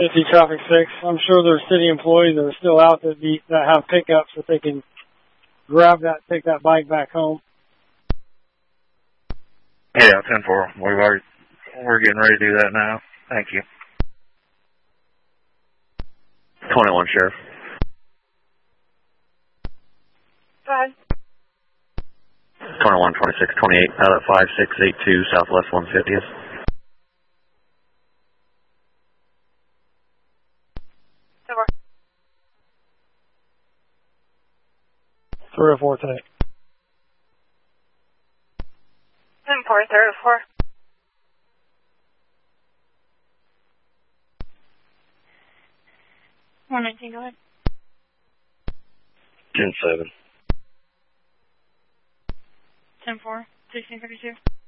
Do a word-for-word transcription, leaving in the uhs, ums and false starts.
fifty traffic six. I'm sure there's city employees that are still out that be, that have pickups that they can grab that, take that bike back home. Yeah, ten four. We've already, we're getting ready to do that now. Thank you. twenty-one, Sheriff. Five. twenty-one, twenty-six, twenty-eight, pilot five six eight two, Southwest one fiftieth. Four. three oh four today. ten four, three oh four. one nineteen, go ahead. ten seven. ten four, sixteen thirty-two.